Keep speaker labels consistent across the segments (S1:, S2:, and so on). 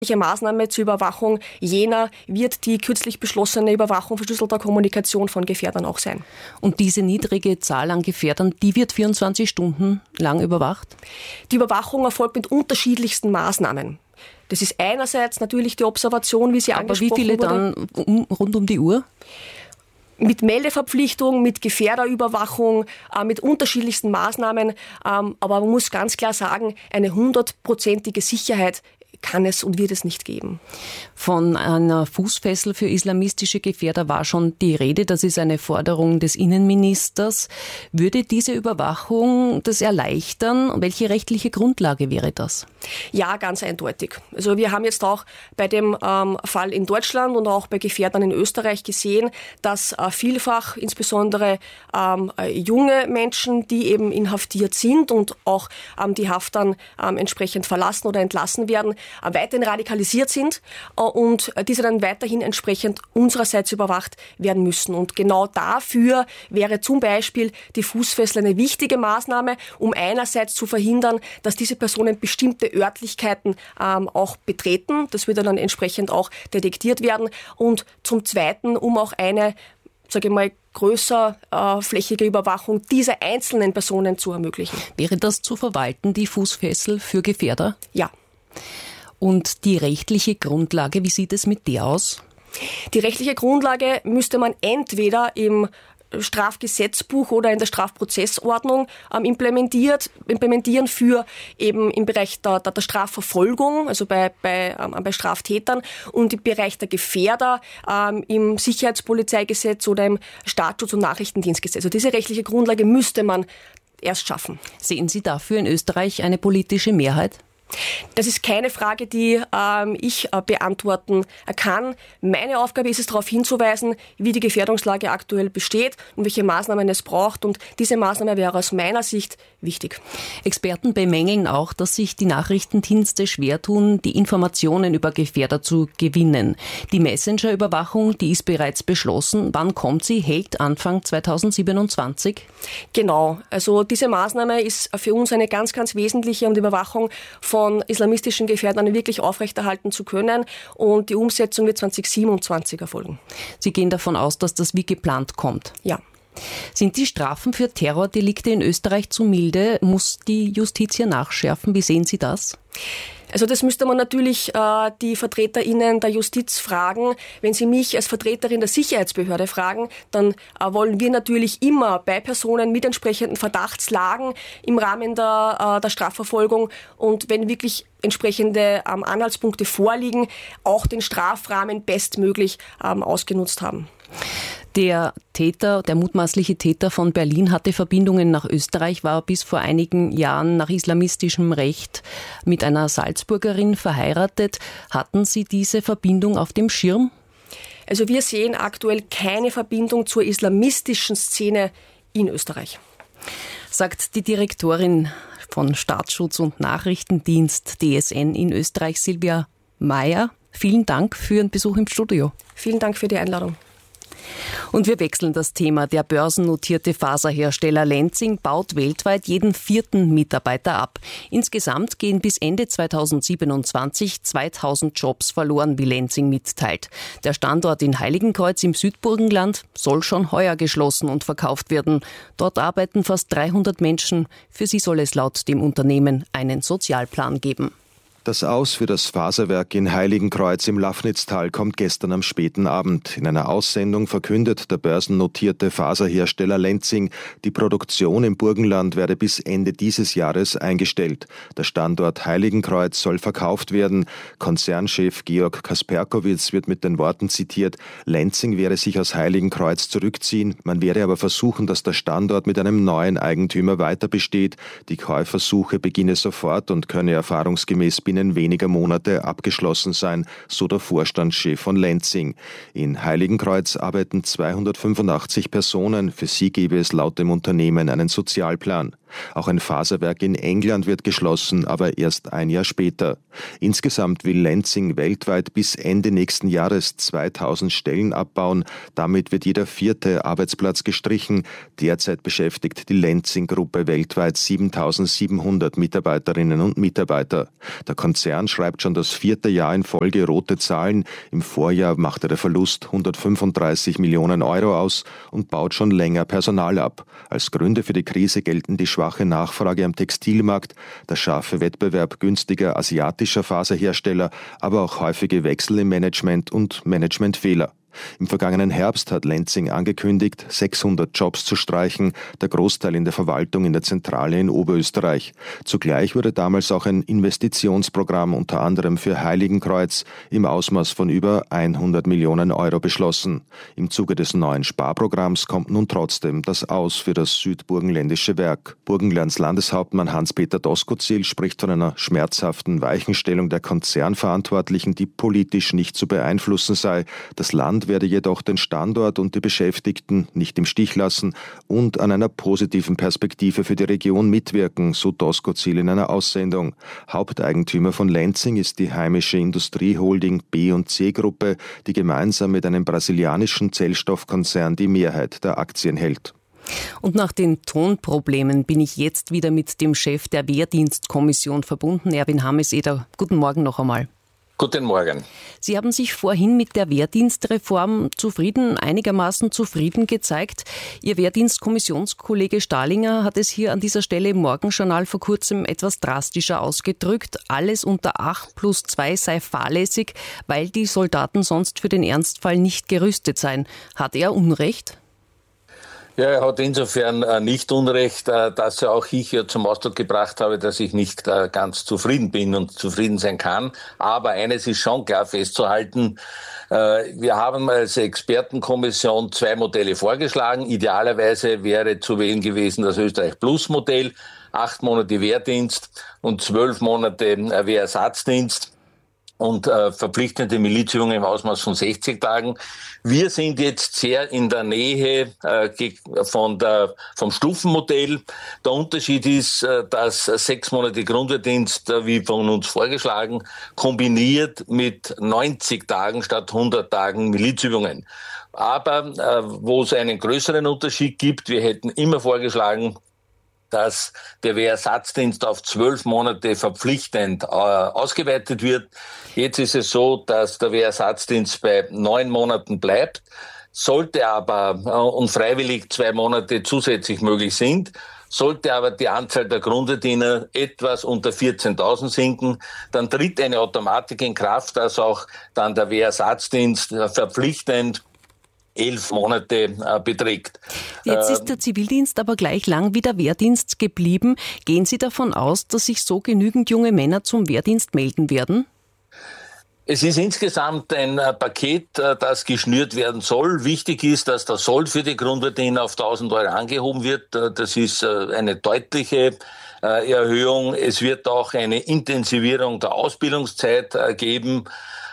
S1: Maßnahme zur Überwachung jener wird die kürzlich beschlossene Überwachung verschlüsselter Kommunikation von Gefährdern auch sein.
S2: Und diese niedrige Zahl an Gefährdern, die wird 24 Stunden lang überwacht?
S1: Die Überwachung erfolgt mit unterschiedlichsten Maßnahmen. Das ist einerseits natürlich die Observation, wie sie angesprochen wurde.
S2: Aber wie viele dann rund um die Uhr?
S1: Mit Meldeverpflichtung, mit Gefährderüberwachung, mit unterschiedlichsten Maßnahmen. Aber man muss ganz klar sagen, eine 100%ige Sicherheit kann es und wird es nicht geben.
S2: Von einer Fußfessel für islamistische Gefährder war schon die Rede. Das ist eine Forderung des Innenministers. Würde diese Überwachung das erleichtern? Welche rechtliche Grundlage wäre das?
S1: Ja, ganz eindeutig. Also wir haben jetzt auch bei dem Fall in Deutschland und auch bei Gefährdern in Österreich gesehen, dass vielfach insbesondere junge Menschen, die eben inhaftiert sind und auch die Haft dann entsprechend verlassen oder entlassen werden, weiterhin radikalisiert sind und diese dann weiterhin entsprechend unsererseits überwacht werden müssen. Und genau dafür wäre zum Beispiel die Fußfessel eine wichtige Maßnahme, um einerseits zu verhindern, dass diese Personen bestimmte Örtlichkeiten auch betreten. Das würde dann entsprechend auch detektiert werden. Und zum Zweiten, um auch eine, sage ich mal, größerflächige Überwachung dieser einzelnen Personen zu ermöglichen.
S2: Wäre das zu verwalten, die Fußfessel für Gefährder?
S1: Ja.
S2: Und die rechtliche Grundlage, wie sieht es mit der aus?
S1: Die rechtliche Grundlage müsste man entweder im Strafgesetzbuch oder in der Strafprozessordnung implementieren für eben im Bereich der Strafverfolgung, also bei Straftätern, und im Bereich der Gefährder im Sicherheitspolizeigesetz oder im Staatsschutz- und Nachrichtendienstgesetz. Also diese rechtliche Grundlage müsste man erst schaffen.
S2: Sehen Sie dafür in Österreich eine politische Mehrheit?
S1: Das ist keine Frage, die ich beantworten kann. Meine Aufgabe ist es, darauf hinzuweisen, wie die Gefährdungslage aktuell besteht und welche Maßnahmen es braucht. Und diese Maßnahme wäre aus meiner Sicht wichtig.
S2: Experten bemängeln auch, dass sich die Nachrichtendienste schwer tun, die Informationen über Gefährder zu gewinnen. Die Messenger-Überwachung, die ist bereits beschlossen. Wann kommt sie? Hält Anfang 2027?
S1: Genau. Also diese Maßnahme ist für uns eine ganz, ganz wesentliche, um die Überwachung von islamistischen Gefährdern wirklich aufrechterhalten zu können. Und die Umsetzung wird 2027 erfolgen.
S2: Sie gehen davon aus, dass das wie geplant kommt?
S1: Ja.
S2: Sind die Strafen für Terrordelikte in Österreich zu milde? Muss die Justiz hier nachschärfen? Wie sehen Sie das?
S1: Also das müsste man natürlich die VertreterInnen der Justiz fragen. Wenn Sie mich als Vertreterin der Sicherheitsbehörde fragen, dann wollen wir natürlich immer bei Personen mit entsprechenden Verdachtslagen im Rahmen der Strafverfolgung und wenn wirklich entsprechende Anhaltspunkte vorliegen, auch den Strafrahmen bestmöglich ausgenutzt haben.
S2: Der mutmaßliche Täter von Berlin hatte Verbindungen nach Österreich, war bis vor einigen Jahren nach islamistischem Recht mit einer Salzburgerin verheiratet. Hatten Sie diese Verbindung auf dem Schirm?
S1: Also wir sehen aktuell keine Verbindung zur islamistischen Szene in Österreich.
S2: Sagt die Direktorin von Staatsschutz und Nachrichtendienst DSN in Österreich, Silvia Mayer. Vielen Dank für Ihren Besuch im Studio.
S1: Vielen Dank für die Einladung.
S2: Und wir wechseln das Thema. Der börsennotierte Faserhersteller Lenzing baut weltweit jeden 4. Mitarbeiter ab. Insgesamt gehen bis Ende 2027 2000 Jobs verloren, wie Lenzing mitteilt. Der Standort in Heiligenkreuz im Südburgenland soll schon heuer geschlossen und verkauft werden. Dort arbeiten fast 300 Menschen. Für sie soll es laut dem Unternehmen einen Sozialplan geben.
S3: Das Aus für das Faserwerk in Heiligenkreuz im Lafnitztal kommt gestern am späten Abend. In einer Aussendung verkündet der börsennotierte Faserhersteller Lenzing, die Produktion im Burgenland werde bis Ende dieses Jahres eingestellt. Der Standort Heiligenkreuz soll verkauft werden. Konzernchef Georg Kasperkowitz wird mit den Worten zitiert: Lenzing werde sich aus Heiligenkreuz zurückziehen. Man werde aber versuchen, dass der Standort mit einem neuen Eigentümer weiter besteht. Die Käufersuche beginne sofort und könne erfahrungsgemäß binnen weniger Monate abgeschlossen sein, so der Vorstandschef von Lenzing. In Heiligenkreuz arbeiten 285 Personen. Für sie gebe es laut dem Unternehmen einen Sozialplan. Auch ein Faserwerk in England wird geschlossen, aber erst ein Jahr später. Insgesamt will Lenzing weltweit bis Ende nächsten Jahres 2000 Stellen abbauen. Damit wird jeder 4. Arbeitsplatz gestrichen. Derzeit beschäftigt die Lenzing-Gruppe weltweit 7700 Mitarbeiterinnen und Mitarbeiter. Der Konzern schreibt schon das 4. Jahr in Folge rote Zahlen. Im Vorjahr machte der Verlust 135 Millionen Euro aus und baut schon länger Personal ab. Als Gründe für die Krise gelten die schwache Nachfrage am Textilmarkt, der scharfe Wettbewerb günstiger asiatischer Faserhersteller, aber auch häufige Wechsel im Management und Managementfehler. Im vergangenen Herbst hat Lenzing angekündigt, 600 Jobs zu streichen, der Großteil in der Verwaltung in der Zentrale in Oberösterreich. Zugleich wurde damals auch ein Investitionsprogramm unter anderem für Heiligenkreuz im Ausmaß von über 100 Millionen Euro beschlossen. Im Zuge des neuen Sparprogramms kommt nun trotzdem das Aus für das südburgenländische Werk. Burgenlands Landeshauptmann Hans-Peter Doskozil spricht von einer schmerzhaften Weichenstellung der Konzernverantwortlichen, die politisch nicht zu beeinflussen sei. Das Land werde jedoch den Standort und die Beschäftigten nicht im Stich lassen und an einer positiven Perspektive für die Region mitwirken, so Doskozil in einer Aussendung. Haupteigentümer von Lenzing ist die heimische Industrieholding B&C Gruppe, die gemeinsam mit einem brasilianischen Zellstoffkonzern die Mehrheit der Aktien hält.
S2: Und nach den Tonproblemen bin ich jetzt wieder mit dem Chef der Wehrdienstkommission verbunden, Erwin Hameseder. Guten Morgen noch einmal.
S4: Guten Morgen.
S2: Sie haben sich vorhin mit der Wehrdienstreform einigermaßen zufrieden gezeigt. Ihr Wehrdienstkommissionskollege Stahlinger hat es hier an dieser Stelle im Morgenjournal vor kurzem etwas drastischer ausgedrückt. Alles unter 8+2 sei fahrlässig, weil die Soldaten sonst für den Ernstfall nicht gerüstet seien. Hat er Unrecht?
S4: Ja, er hat insofern nicht Unrecht, dass auch ich zum Ausdruck gebracht habe, dass ich nicht ganz zufrieden bin und zufrieden sein kann. Aber eines ist schon klar festzuhalten. Wir haben als Expertenkommission 2 Modelle vorgeschlagen. Idealerweise wäre zu wählen gewesen das Österreich-Plus-Modell, 8 Monate Wehrdienst und 12 Monate Wehrersatzdienst und verpflichtende Milizübungen im Ausmaß von 60 Tagen. Wir sind jetzt sehr in der Nähe vom Stufenmodell. Der Unterschied ist, dass 6 Monate Grundwehrdienst, wie von uns vorgeschlagen, kombiniert mit 90 Tagen statt 100 Tagen Milizübungen. Aber wo es einen größeren Unterschied gibt, wir hätten immer vorgeschlagen, dass der Wehrersatzdienst auf 12 Monate verpflichtend ausgeweitet wird. Jetzt ist es so, dass der Wehrersatzdienst bei 9 Monaten bleibt. Sollte aber, und freiwillig 2 Monate zusätzlich möglich sind, sollte aber die Anzahl der Grundverdiener etwas unter 14.000 sinken, dann tritt eine Automatik in Kraft, dass auch dann der Wehrersatzdienst verpflichtend 11 Monate beträgt.
S2: Jetzt ist der Zivildienst aber gleich lang wie der Wehrdienst geblieben. Gehen Sie davon aus, dass sich so genügend junge Männer zum Wehrdienst melden werden?
S4: Es ist insgesamt ein Paket, das geschnürt werden soll. Wichtig ist, dass der Sold für die Grundverdiener auf 1.000 Euro angehoben wird. Das ist eine deutliche Erhöhung. Es wird auch eine Intensivierung der Ausbildungszeit geben.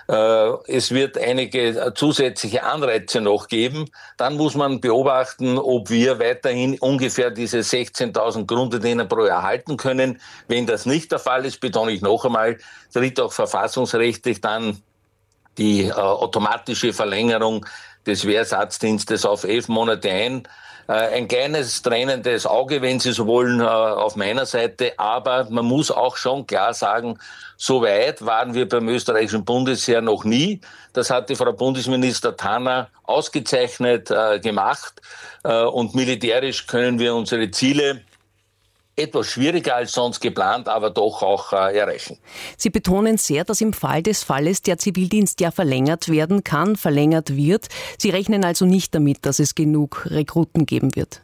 S4: Es wird einige zusätzliche Anreize noch geben. Dann muss man beobachten, ob wir weiterhin ungefähr diese 16.000 Grundverdiener pro Jahr halten können. Wenn das nicht der Fall ist, betone ich noch einmal, tritt auch verfassungsrechtlich dann die automatische Verlängerung des Wehrersatzdienstes auf 11 Monate ein. Ein kleines tränendes Auge, wenn Sie so wollen, auf meiner Seite. Aber man muss auch schon klar sagen, so weit waren wir beim österreichischen Bundesheer noch nie. Das hat die Frau Bundesminister Tanner ausgezeichnet gemacht. Und militärisch können wir unsere Ziele etwas schwieriger als sonst geplant, aber doch auch erreichen.
S2: Sie betonen sehr, dass im Fall des Falles der Zivildienst ja verlängert werden kann, verlängert wird. Sie rechnen also nicht damit, dass es genug Rekruten geben wird?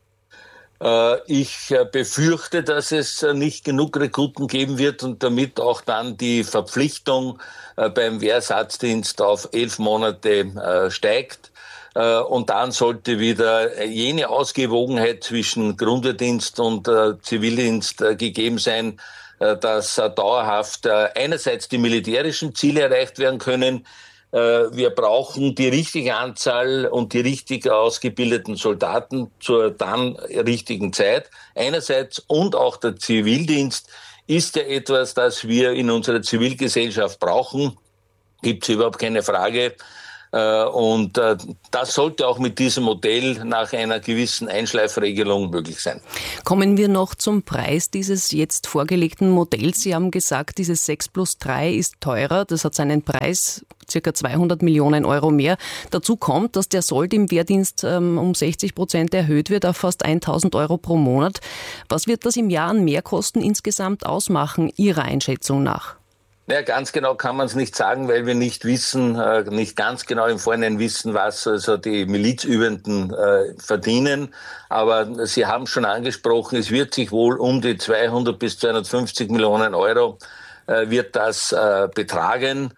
S4: Ich befürchte, dass es nicht genug Rekruten geben wird und damit auch dann die Verpflichtung beim Wehrersatzdienst auf 11 Monate steigt. Und dann sollte wieder jene Ausgewogenheit zwischen Grundwehrdienst und Zivildienst gegeben sein, dass dauerhaft einerseits die militärischen Ziele erreicht werden können. Wir brauchen die richtige Anzahl und die richtig ausgebildeten Soldaten zur dann richtigen Zeit. Einerseits und auch der Zivildienst ist ja etwas, das wir in unserer Zivilgesellschaft brauchen. Gibt es überhaupt keine Frage. Und das sollte auch mit diesem Modell nach einer gewissen Einschleifregelung möglich sein.
S2: Kommen wir noch zum Preis dieses jetzt vorgelegten Modells. Sie haben gesagt, dieses 6+3 ist teurer. Das hat seinen Preis, ca. 200 Millionen Euro mehr. Dazu kommt, dass der Sold im Wehrdienst um 60% erhöht wird auf fast 1.000 Euro pro Monat. Was wird das im Jahr an Mehrkosten insgesamt ausmachen, Ihrer Einschätzung nach?
S4: Ja, ganz genau kann man es nicht sagen, weil wir nicht wissen, nicht ganz genau im Vorhinein wissen, was also die Milizübenden verdienen. Aber Sie haben schon angesprochen, es wird sich wohl um die 200 bis 250 Millionen Euro wird das betragen.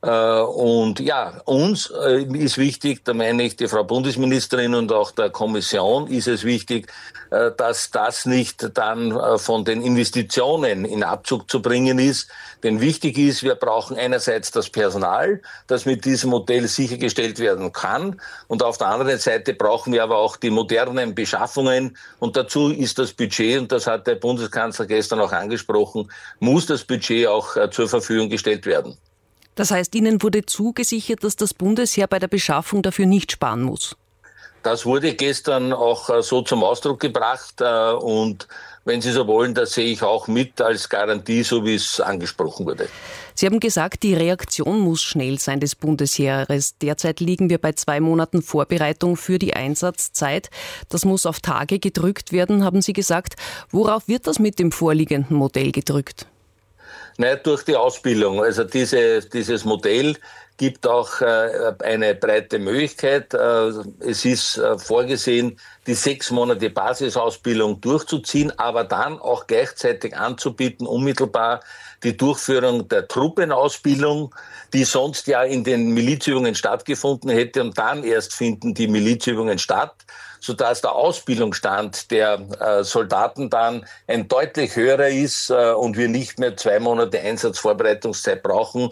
S4: Und ja, uns ist wichtig, da meine ich die Frau Bundesministerin und auch der Kommission ist es wichtig, dass das nicht dann von den Investitionen in Abzug zu bringen ist. Denn wichtig ist, wir brauchen einerseits das Personal, das mit diesem Modell sichergestellt werden kann. Und auf der anderen Seite brauchen wir aber auch die modernen Beschaffungen. Und dazu ist das Budget, und das hat der Bundeskanzler gestern auch angesprochen, muss das Budget auch zur Verfügung gestellt werden.
S2: Das heißt, Ihnen wurde zugesichert, dass das Bundesheer bei der Beschaffung dafür nicht sparen muss?
S4: Das wurde gestern auch so zum Ausdruck gebracht. Und wenn Sie so wollen, das sehe ich auch mit als Garantie, so wie es angesprochen wurde.
S2: Sie haben gesagt, die Reaktion muss schnell sein des Bundesheeres. Derzeit liegen wir bei 2 Monaten Vorbereitung für die Einsatzzeit. Das muss auf Tage gedrückt werden, haben Sie gesagt. Worauf wird das mit dem vorliegenden Modell gedrückt?
S4: Nein, durch die Ausbildung. Also dieses Modell gibt auch eine breite Möglichkeit. Es ist vorgesehen, die 6 Monate Basisausbildung durchzuziehen, aber dann auch gleichzeitig anzubieten, unmittelbar die Durchführung der Truppenausbildung, die sonst ja in den Milizübungen stattgefunden hätte, und dann erst finden die Milizübungen statt, sodass der Ausbildungsstand der Soldaten dann ein deutlich höherer ist und wir nicht mehr 2 Monate Einsatzvorbereitungszeit brauchen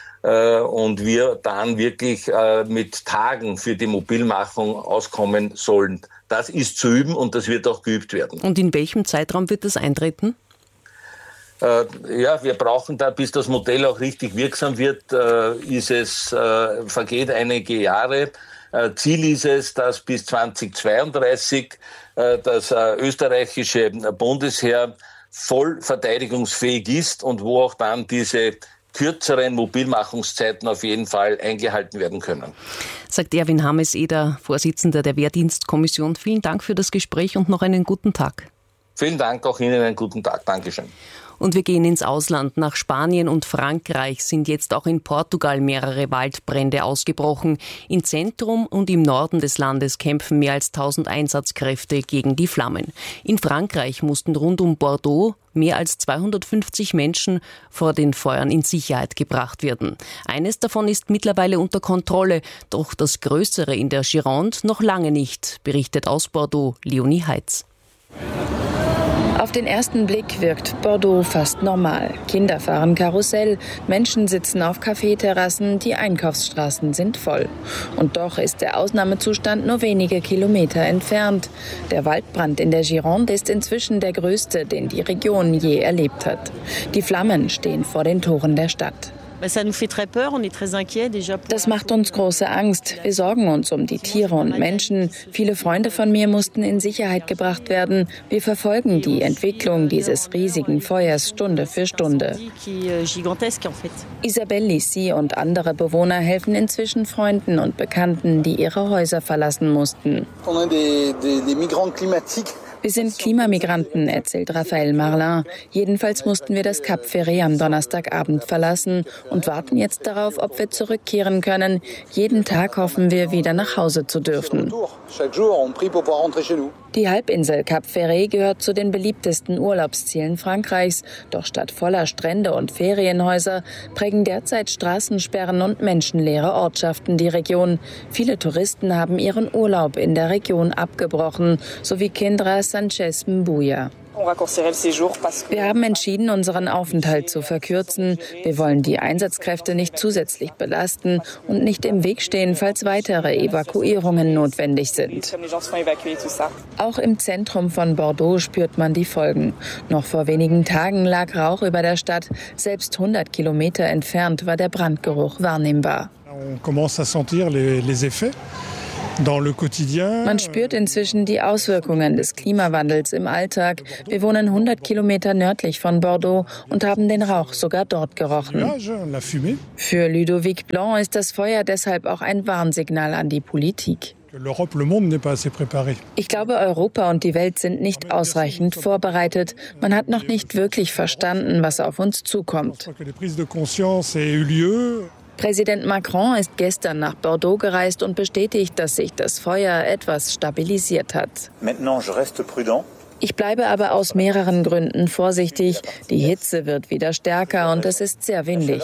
S4: und wir dann wirklich mit Tagen für die Mobilmachung auskommen sollen. Das ist zu üben und das wird auch geübt werden.
S2: Und in welchem Zeitraum wird das eintreten?
S4: Ja, wir brauchen da, bis das Modell auch richtig wirksam wird, vergeht einige Jahre. Ziel ist es, dass bis 2032 das österreichische Bundesheer voll verteidigungsfähig ist und wo auch dann diese kürzeren Mobilmachungszeiten auf jeden Fall eingehalten werden können.
S2: Sagt Erwin Hammes-Eder, Vorsitzender der Wehrdienstkommission. Vielen Dank für das Gespräch und noch einen guten Tag.
S4: Vielen Dank, auch Ihnen einen guten Tag. Dankeschön.
S2: Und wir gehen ins Ausland. Nach Spanien und Frankreich sind jetzt auch in Portugal mehrere Waldbrände ausgebrochen. Im Zentrum und im Norden des Landes kämpfen mehr als 1000 Einsatzkräfte gegen die Flammen. In Frankreich mussten rund um Bordeaux mehr als 250 Menschen vor den Feuern in Sicherheit gebracht werden. Eines davon ist mittlerweile unter Kontrolle, doch das Größere in der Gironde noch lange nicht, berichtet aus Bordeaux Leonie Heitz.
S5: Auf den ersten Blick wirkt Bordeaux fast normal. Kinder fahren Karussell, Menschen sitzen auf Kaffeeterrassen, die Einkaufsstraßen sind voll. Und doch ist der Ausnahmezustand nur wenige Kilometer entfernt. Der Waldbrand in der Gironde ist inzwischen der größte, den die Region je erlebt hat. Die Flammen stehen vor den Toren der Stadt. Das macht uns große Angst. Wir sorgen uns um die Tiere und Menschen. Viele Freunde von mir mussten in Sicherheit gebracht werden. Wir verfolgen die Entwicklung dieses riesigen Feuers Stunde für Stunde. Isabelle Lissi und andere Bewohner helfen inzwischen Freunden und Bekannten, die ihre Häuser verlassen mussten. Wir sind Klimamigranten, erzählt Raphael Marlin. Jedenfalls mussten wir das Cap Ferret am Donnerstagabend verlassen und warten jetzt darauf, ob wir zurückkehren können. Jeden Tag hoffen wir, wieder nach Hause zu dürfen. Die Halbinsel Cap Ferret gehört zu den beliebtesten Urlaubszielen Frankreichs. Doch statt voller Strände und Ferienhäuser prägen derzeit Straßensperren und menschenleere Ortschaften die Region. Viele Touristen haben ihren Urlaub in der Region abgebrochen, so wie Kendra Sanchez Mbuya. Wir haben entschieden, unseren Aufenthalt zu verkürzen. Wir wollen die Einsatzkräfte nicht zusätzlich belasten und nicht im Weg stehen, falls weitere Evakuierungen notwendig sind. Auch im Zentrum von Bordeaux spürt man die Folgen. Noch vor wenigen Tagen lag Rauch über der Stadt. Selbst 100 Kilometer entfernt war der Brandgeruch wahrnehmbar. Man spürt inzwischen die Auswirkungen des Klimawandels im Alltag. Wir wohnen 100 Kilometer nördlich von Bordeaux und haben den Rauch sogar dort gerochen. Für Ludovic Blanc ist das Feuer deshalb auch ein Warnsignal an die Politik. Ich glaube, Europa und die Welt sind nicht ausreichend vorbereitet. Man hat noch nicht wirklich verstanden, was auf uns zukommt. Präsident Macron ist gestern nach Bordeaux gereist und bestätigt, dass sich das Feuer etwas stabilisiert hat. Ich bleibe aber aus mehreren Gründen vorsichtig. Die Hitze wird wieder stärker und es ist sehr windig.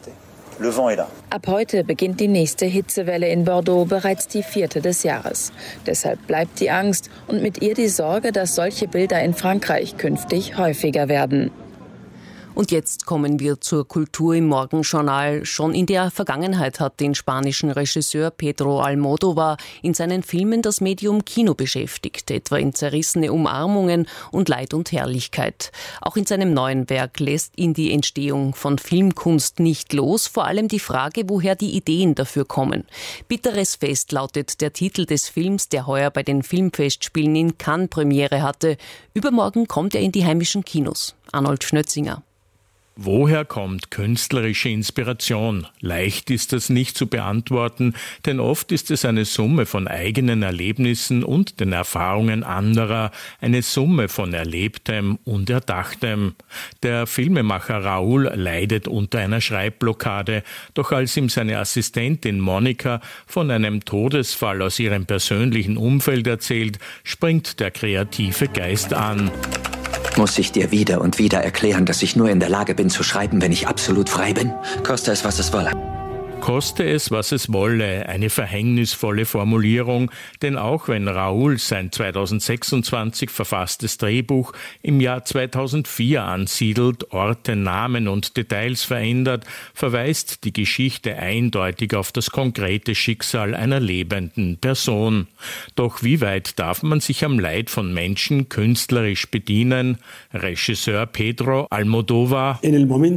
S5: Ab heute beginnt die nächste Hitzewelle in Bordeaux, bereits die 4. des Jahres. Deshalb bleibt die Angst und mit ihr die Sorge, dass solche Bilder in Frankreich künftig häufiger werden.
S2: Und jetzt kommen wir zur Kultur im Morgenjournal. Schon in der Vergangenheit hat den spanischen Regisseur Pedro Almodóvar in seinen Filmen das Medium Kino beschäftigt, etwa in Zerrissene Umarmungen und Leid und Herrlichkeit. Auch in seinem neuen Werk lässt ihn die Entstehung von Filmkunst nicht los, vor allem die Frage, woher die Ideen dafür kommen. Bitteres Fest lautet der Titel des Films, der heuer bei den Filmfestspielen in Cannes Premiere hatte. Übermorgen kommt er in die heimischen Kinos. Arnold Schnötzinger.
S6: Woher kommt künstlerische Inspiration? Leicht ist das nicht zu beantworten, denn oft ist es eine Summe von eigenen Erlebnissen und den Erfahrungen anderer, eine Summe von Erlebtem und Erdachtem. Der Filmemacher Raoul leidet unter einer Schreibblockade, doch als ihm seine Assistentin Monika von einem Todesfall aus ihrem persönlichen Umfeld erzählt, springt der kreative Geist an.
S7: Muss ich dir wieder und wieder erklären, dass ich nur in der Lage bin zu schreiben, wenn ich absolut frei bin? Koste es, was es wolle.
S6: Koste es, was es wolle, eine verhängnisvolle Formulierung, denn auch wenn Raoul sein 2026 verfasstes Drehbuch im Jahr 2004 ansiedelt, Orte, Namen und Details verändert, verweist die Geschichte eindeutig auf das konkrete Schicksal einer lebenden Person. Doch wie weit darf man sich am Leid von Menschen künstlerisch bedienen? Regisseur Pedro Almodóvar.
S8: In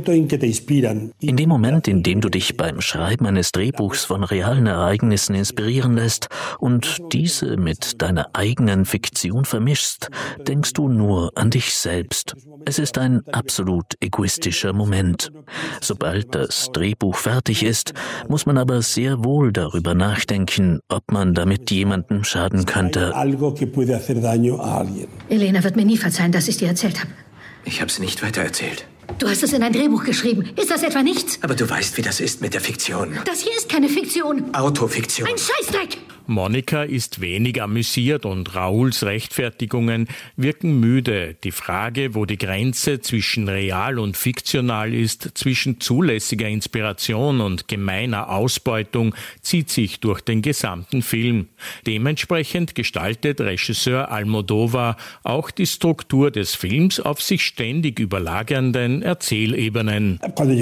S8: dem Moment, in dem du dich beim Schreiben eines Drehbuchs von realen Ereignissen inspirieren lässt und diese mit deiner eigenen Fiktion vermischst, denkst du nur an dich selbst. Es ist ein absolut egoistischer Moment. Sobald das Drehbuch fertig ist, muss man aber sehr wohl darüber nachdenken, ob man damit jemandem schaden könnte.
S9: Elena wird mir nie verzeihen, dass ich dir erzählt habe.
S7: Ich habe es nicht weitererzählt.
S9: Du hast es in ein Drehbuch geschrieben. Ist das etwa nichts?
S7: Aber du weißt, wie das ist mit der Fiktion.
S9: Das hier ist keine Fiktion.
S7: Autofiktion.
S9: Ein Scheißdreck!
S6: Monika ist wenig amüsiert und Raouls Rechtfertigungen wirken müde. Die Frage, wo die Grenze zwischen real und fiktional ist, zwischen zulässiger Inspiration und gemeiner Ausbeutung, zieht sich durch den gesamten Film. Dementsprechend gestaltet Regisseur Almodóvar auch die Struktur des Films auf sich ständig überlagernden Erzählebenen.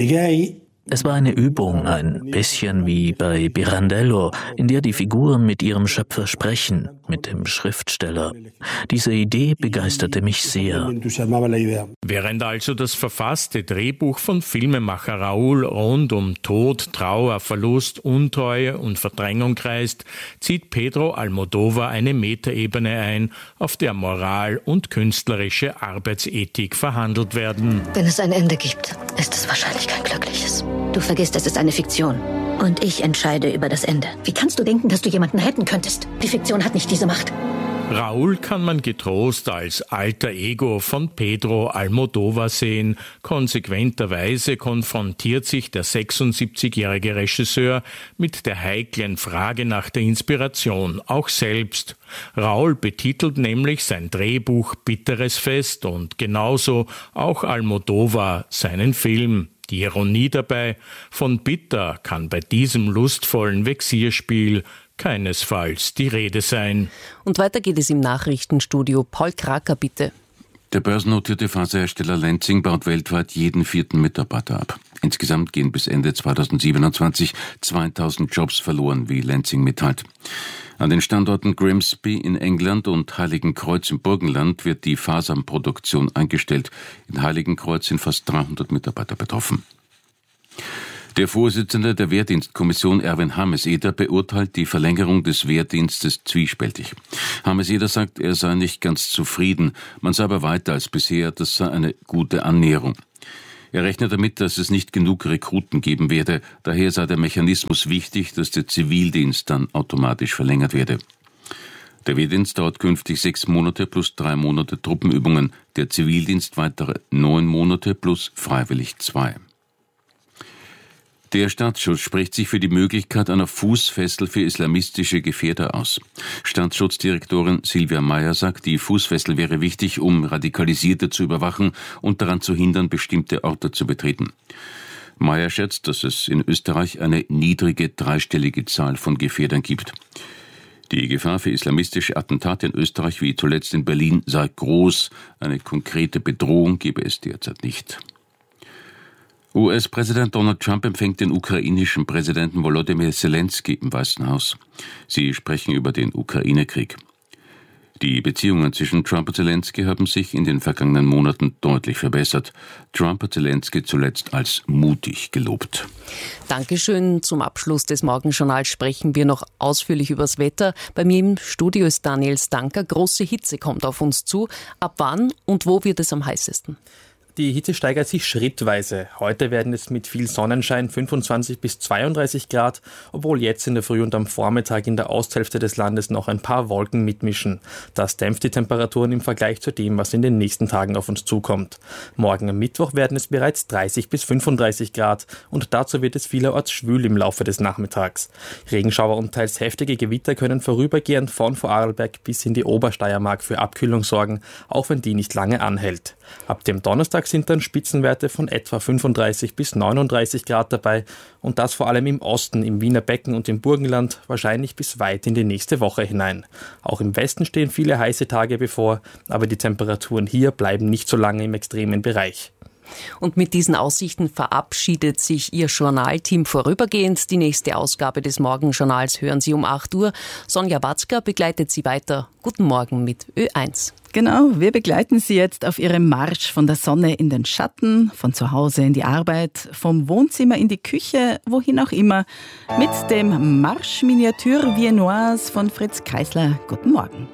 S8: Es war eine Übung, ein bisschen wie bei Pirandello, in der die Figuren mit ihrem Schöpfer sprechen, mit dem Schriftsteller. Diese Idee begeisterte mich sehr.
S6: Während also das verfasste Drehbuch von Filmemacher Raoul rund um Tod, Trauer, Verlust, Untreue und Verdrängung kreist, zieht Pedro Almodóvar eine Metaebene ein, auf der Moral und künstlerische Arbeitsethik verhandelt werden.
S9: Wenn es ein Ende gibt, ist es wahrscheinlich kein glückliches. Du vergisst, es ist eine Fiktion. Und ich entscheide über das Ende. Wie kannst du denken, dass du jemanden retten könntest? Die Fiktion hat nicht diese Macht.
S6: Raoul kann man getrost als alter Ego von Pedro Almodóvar sehen. Konsequenterweise konfrontiert sich der 76-jährige Regisseur mit der heiklen Frage nach der Inspiration, auch selbst. Raoul betitelt nämlich sein Drehbuch Bitteres Fest und genauso auch Almodóvar seinen Film. Die Ironie dabei, von bitter kann bei diesem lustvollen Vexierspiel keinesfalls die Rede sein.
S2: Und weiter geht es im Nachrichtenstudio. Paul Kraker, bitte.
S10: Der börsennotierte Faserhersteller Lenzing baut weltweit jeden 4. Mitarbeiter ab. Insgesamt gehen bis Ende 2027 2000 Jobs verloren, wie Lenzing mitteilt. An den Standorten Grimsby in England und Heiligenkreuz im Burgenland wird die Faserproduktion eingestellt. In Heiligenkreuz sind fast 300 Mitarbeiter betroffen. Der Vorsitzende der Wehrdienstkommission Erwin Hameseder beurteilt die Verlängerung des Wehrdienstes zwiespältig. Hameseder sagt, er sei nicht ganz zufrieden, man sei aber weiter als bisher, das sei eine gute Annäherung. Er rechnet damit, dass es nicht genug Rekruten geben werde, daher sei der Mechanismus wichtig, dass der Zivildienst dann automatisch verlängert werde. Der Wehrdienst dauert künftig 6 Monate plus 3 Monate Truppenübungen, der Zivildienst weitere 9 Monate plus freiwillig 2. Der Staatsschutz spricht sich für die Möglichkeit einer Fußfessel für islamistische Gefährder aus. Staatsschutzdirektorin Silvia Meyer sagt, die Fußfessel wäre wichtig, um Radikalisierte zu überwachen und daran zu hindern, bestimmte Orte zu betreten. Meyer schätzt, dass es in Österreich eine niedrige dreistellige Zahl von Gefährdern gibt. Die Gefahr für islamistische Attentate in Österreich wie zuletzt in Berlin sei groß. Eine konkrete Bedrohung gebe es derzeit nicht. US-Präsident Donald Trump empfängt den ukrainischen Präsidenten Volodymyr Zelensky im Weißen Haus. Sie sprechen über den Ukraine-Krieg. Die Beziehungen zwischen Trump und Zelensky haben sich in den vergangenen Monaten deutlich verbessert. Trump hat Zelensky zuletzt als mutig gelobt.
S2: Dankeschön. Zum Abschluss des Morgenjournals sprechen wir noch ausführlich übers Wetter. Bei mir im Studio ist Daniel Stanker. Große Hitze kommt auf uns zu. Ab wann und wo wird es am heißesten?
S11: Die Hitze steigert sich schrittweise. Heute werden es mit viel Sonnenschein 25 bis 32 Grad, obwohl jetzt in der Früh und am Vormittag in der Osthälfte des Landes noch ein paar Wolken mitmischen. Das dämpft die Temperaturen im Vergleich zu dem, was in den nächsten Tagen auf uns zukommt. Morgen am Mittwoch werden es bereits 30 bis 35 Grad und dazu wird es vielerorts schwül im Laufe des Nachmittags. Regenschauer und teils heftige Gewitter können vorübergehend von Vorarlberg bis in die Obersteiermark für Abkühlung sorgen, auch wenn die nicht lange anhält. Ab dem Donnerstag sind dann Spitzenwerte von etwa 35 bis 39 Grad dabei und das vor allem im Osten, im Wiener Becken und im Burgenland, wahrscheinlich bis weit in die nächste Woche hinein. Auch im Westen stehen viele heiße Tage bevor, aber die Temperaturen hier bleiben nicht so lange im extremen Bereich.
S2: Und mit diesen Aussichten verabschiedet sich Ihr Journalteam vorübergehend. Die nächste Ausgabe des Morgenjournals hören Sie um 8 Uhr. Sonja Watzka begleitet Sie weiter. Guten Morgen mit Ö1.
S12: Genau, wir begleiten Sie jetzt auf Ihrem Marsch von der Sonne in den Schatten, von zu Hause in die Arbeit, vom Wohnzimmer in die Küche, wohin auch immer, mit dem Marsch Miniature Viennoise von Fritz Kreisler. Guten Morgen.